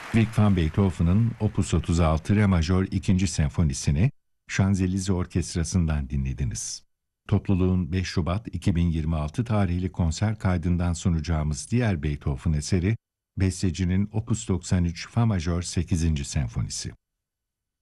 Ludwig van Beethoven'ın Opus 36 Re majör 2. senfonisini Şanzelize Orkestrası'ndan dinlediniz. Topluluğun 5 Şubat 2026 tarihli konser kaydından sunacağımız diğer Beethoven eseri, bestecinin Opus 93 Fa majör 8. senfonisi.